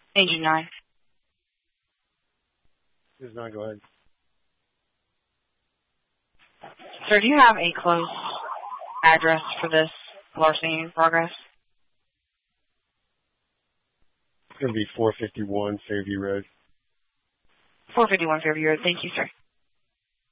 Agent 9. Agent 9, go ahead. Sir, do you have a close address for this larceny in progress? It's going to be 451 Fairview Road. 451 Fairview Road. Thank you, sir.